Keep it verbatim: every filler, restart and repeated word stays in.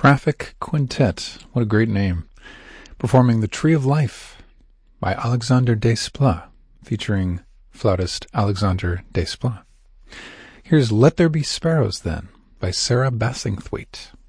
Traffic Quintet, what a great name, performing The Tree of Life by Alexandre Desplat, featuring flautist Alexandre Desplat. Here's Let There Be Sparrows, then, by Sarah Bassingthwaite.